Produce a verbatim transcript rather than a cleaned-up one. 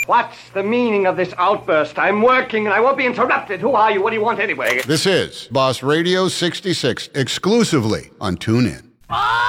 What's the meaning of this outburst? I'm working and I won't be interrupted. Who are you? What do you want anyway? This is Boss Radio sixty-six, exclusively on TuneIn. Oh!